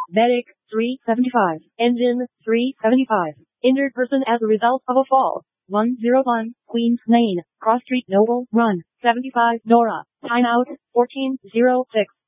Medic, 375. Engine, 375. Injured person as a result of a fall. 101, Queens Lane, Cross Street Noble Run, 75 Nora. Timeout, 14:06.